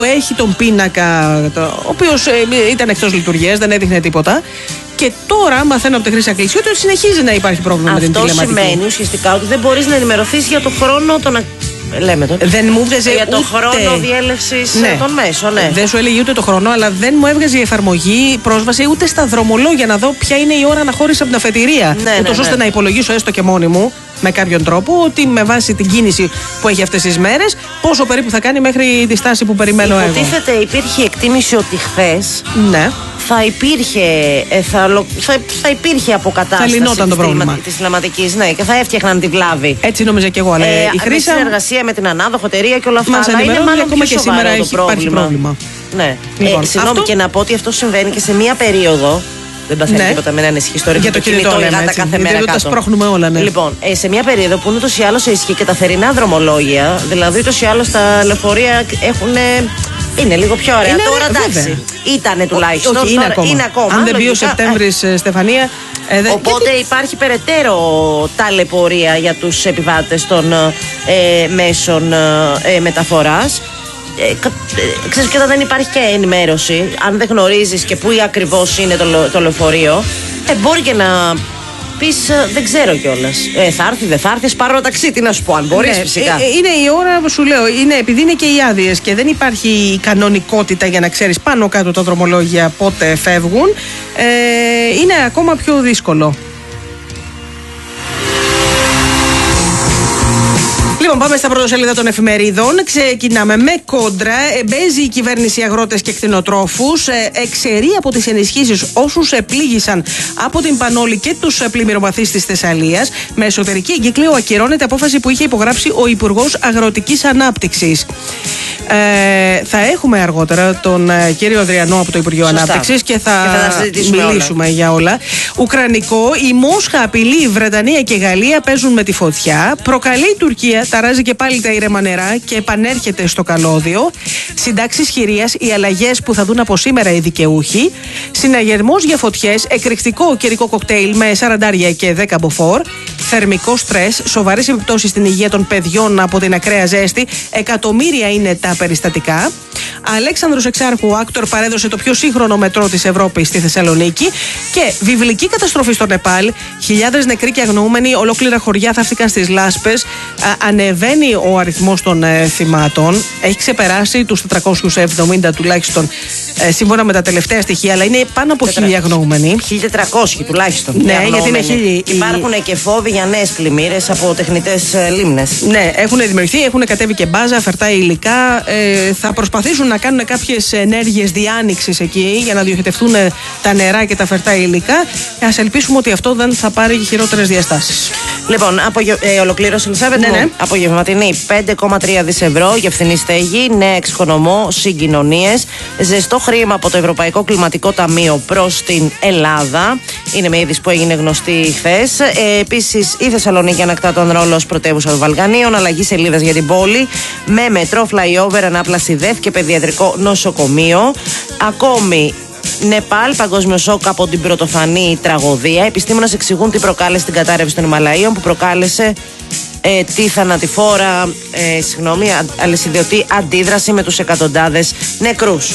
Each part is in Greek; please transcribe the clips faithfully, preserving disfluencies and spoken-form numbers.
έχει τον πίνακα, το, ο οποίος ε, ήταν εκτός λειτουργίας, δεν έδειχνε τίποτα. Και τώρα μαθαίνω από τη Χρύσα Κλεισιού ότι συνεχίζει να υπάρχει πρόβλημα αυτό με την τηλεματική. Αυτό σημαίνει ουσιαστικά ότι δεν μπορείς να ενημερωθείς για το χρόνο των. Λέμε το. Δεν μου έβγαζε για το ούτε... χρόνο διέλευσης ναι. των μέσων. Ναι. Δεν σου έλεγε ούτε το χρόνο, αλλά δεν μου έβγαζε η εφαρμογή πρόσβαση ούτε στα δρομολόγια να δω ποια είναι η ώρα αναχώρηση από την αφετηρία. Ναι, ούτως ναι, ώστε ναι. να υπολογίσω έστω και μόνη μου με κάποιον τρόπο ότι με βάση την κίνηση που έχει αυτές τις μέρες, πόσο περίπου θα κάνει μέχρι τη στάση που περιμένω εγώ. Υποτίθεται υπήρχε εκτίμηση ότι χθες. Ναι. Θα υπήρχε, θα, θα, θα υπήρχε αποκατάσταση της τηλεματικής, ναι, και θα έφτιαχναν τη βλάβη. Έτσι νόμιζα και εγώ. Αλλά ε, η Χρύσα. Με συνεργασία με την ανάδοχο εταιρεία και όλα αυτά. Μας αλλά είναι μάλλον ακόμα πιο και σήμερα το έχει πρόβλημα. πρόβλημα. Ναι. Λοιπόν, ε, συγγνώμη αυτό... και να πω ότι αυτό συμβαίνει και σε μία περίοδο. Δεν παθαίνει ναι. τίποτα με να ανησυχεί στο ρεύμα. Για το κινητό, λέμε, γάτα κάθε μέρα κάτω. Τα σπρώχνουμε όλα, ναι. Λοιπόν, ε, σε μια περίοδο που ούτως ή άλλως ισχύει και τα θερινά δρομολόγια, δηλαδή ούτως ή άλλως τα λεωφορεία έχουν. Είναι λίγο πιο ωραία. Είναι, τώρα εντάξει. Ήτανε τουλάχιστον. Όχι, είναι, τώρα, ακόμα. είναι ακόμα. Αν δεν μπει ο Σεπτέμβρης, ε, Στεφανία. Ε, δε... Οπότε γιατί... υπάρχει περαιτέρω ταλαιπωρία για τους επιβάτες των ε, μέσων ε, μεταφοράς. Ε, ξέρεις, και όταν δεν υπάρχει και ενημέρωση, αν δεν γνωρίζεις και πού ακριβώς είναι το, το λεωφορείο, ε, μπορεί και να πεις, δεν ξέρω κιόλας. Ε, θα έρθει, δεν θα έρθει, πάρω ένα ταξί, τι να σου πω, αν μπορείς, ναι, φυσικά. Ε, είναι η ώρα που σου λέω, είναι, επειδή είναι και οι άδειες και δεν υπάρχει κανονικότητα για να ξέρεις πάνω κάτω τα δρομολόγια πότε φεύγουν, ε, είναι ακόμα πιο δύσκολο. Λοιπόν, πάμε στα πρωτοσέλιδα των εφημερίδων. Ξεκινάμε με κόντρα. Εμπέζει η κυβέρνηση αγρότες και κτηνοτρόφους. Εξαιρεί από τις ενισχύσεις όσους επλήγησαν από την Πανόλη και τους πλημμυρομαθείς της Θεσσαλίας. Με εσωτερική εγκύκλιο ακυρώνεται απόφαση που είχε υπογράψει ο Υπουργός Αγροτικής Ανάπτυξης. Ε, θα έχουμε αργότερα τον ε, κύριο Ανδριανό από το Υπουργείο Ανάπτυξης και θα, και θα μιλήσουμε όλα. για όλα. Ουκρανικό, η Μόσχα απειλεί, η Βρετανία και η Γαλλία παίζουν με τη φωτιά. Προκαλεί η Τουρκία, ταράζει και πάλι τα ήρεμα νερά και επανέρχεται στο καλώδιο. Συντάξεις χειρίας, οι αλλαγές που θα δουν από σήμερα οι δικαιούχοι. Συναγερμός για φωτιές, εκρηκτικό καιρικό κοκτέιλ με σαραντάρια και δέκα μποφόρ. Θερμικό στρες, σοβαρές επιπτώσεις στην υγεία των παιδιών από την ακραία ζέστη. Εκατομμύρια είναι τα περιστατικά. Αλέξανδρος Εξάρχου, άκτορ, παρέδωσε το πιο σύγχρονο μετρό της Ευρώπης στη Θεσσαλονίκη. Και βιβλική καταστροφή στο Νεπάλ. Χιλιάδες νεκροί και αγνοούμενοι, ολόκληρα χωριά θαύτηκαν στις λάσπες. Α, ανεβαίνει ο αριθμός των ε, θυμάτων. Έχει ξεπεράσει τους τετρακόσιους εβδομήντα τουλάχιστον, ε, σύμφωνα με τα τελευταία στοιχεία, αλλά είναι πάνω από χίλια αγνοούμενοι. χίλια τετρακόσιοι τουλάχιστον. Ναι, γιατί είναι χίλιοι. Υπάρχουν και φόβοι για νέες πλημμύρες από τεχνητές ε, λίμνες. Ναι, έχουν δημιουργηθεί, έχουν κατέβει και μπάζα, φερτά υλικά. Ε, θα προσπαθήσουν να κάνουν κάποιες ενέργειες διάνοιξης εκεί για να διοχετευτούν τα νερά και τα φερτά υλικά. Ας ελπίσουμε ότι αυτό δεν θα πάρει χειρότερες διαστάσεις. Λοιπόν, απογε... ε, ολοκλήρωσε η Ελισάβετ. Ναι, ναι. Απογευματινή πέντε κόμμα τρία δισεκατομμύρια ευρώ για φθηνή στέγη, νέα εξοικονομώ, συγκοινωνίες. Ζεστό χρήμα από το Ευρωπαϊκό Κλιματικό Ταμείο προς την Ελλάδα. Είναι με είδηση που έγινε γνωστή χθες. Ε, επίσης, η Θεσσαλονίκη ανακτά τον ρόλο ως πρωτεύουσα των Βαλκανίων. Αλλαγή σελίδας για την πόλη. Με μετρό, flyover, ανάπλαση ΔΕΘ και παιδιατρικό νοσοκομείο. Ακόμη. Νεπάλ, παγκόσμιο σοκ από την πρωτοφανή τραγωδία. Επιστήμονες εξηγούν τι προκάλεσε την κατάρρευση των Ιμαλαίων, που προκάλεσε ε, τη θανατηφόρα, ε, συγγνώμη, αλυσιδιωτή αντίδραση με τους εκατοντάδες νεκρούς.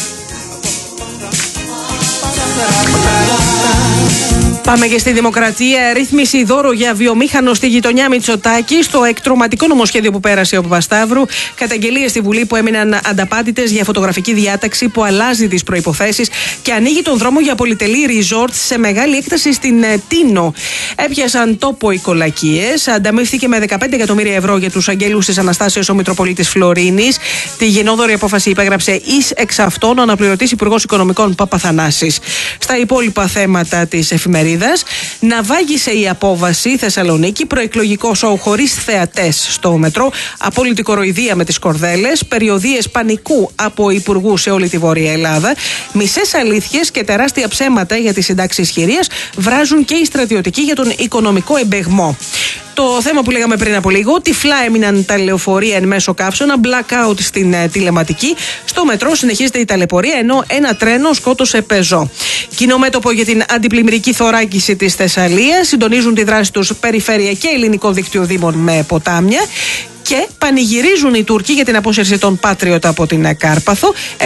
Πάμε και στη Δημοκρατία. Ρύθμιση δώρο για βιομήχανο στη γειτονιά Μητσοτάκη. Στο εκτρωματικό νομοσχέδιο που πέρασε ο Παπασταύρου. Καταγγελίες στη Βουλή που έμειναν ανταπάτητες για φωτογραφική διάταξη που αλλάζει τις προϋποθέσεις και ανοίγει τον δρόμο για πολυτελή ριζόρτ σε μεγάλη έκταση στην Τίνο. Έπιασαν τόπο οι κολακίες. Ανταμείφθηκε με δεκαπέντε εκατομμύρια ευρώ για τους αγγέλους της Αναστάσεως ο Μητροπολίτης Φλωρίνης. Τη γενναιόδορη απόφαση υπέγραψε εις εξ αυτών ο αναπληρωτής Υπουργός Οικονομικών Παπαθανάσης. Στα υπόλοιπα θέματα της εφημερίδας. Ναυάγησε η απόβαση Θεσσαλονίκη, προεκλογικό σοου χωρίς θεατές στο μετρό, απόλυτη κοροϊδία με τις κορδέλες, περιοδίες πανικού από υπουργούς σε όλη τη Βόρεια Ελλάδα, μισές αλήθειες και τεράστια ψέματα για τις συντάξεις χειρίας βράζουν και οι στρατιωτικοί για τον οικονομικό εμπεγμό. Το θέμα που λέγαμε πριν από λίγο, τυφλά έμειναν τα λεωφορεία εν μέσω καύσωνα, blackout στην ε, τηλεματική. Στο μετρό συνεχίζεται η ταλαιπωρία, ενώ ένα τρένο σκότωσε πεζό. Κοινό μέτωπο για την αντιπλημμυρική θωράκιση της Θεσσαλίας. Συντονίζουν τη δράση τους περιφέρεια και ελληνικό δίκτυο δήμων με ποτάμια. Και πανηγυρίζουν οι Τούρκοι για την απόσυρση των Patriot από την Κάρπαθο.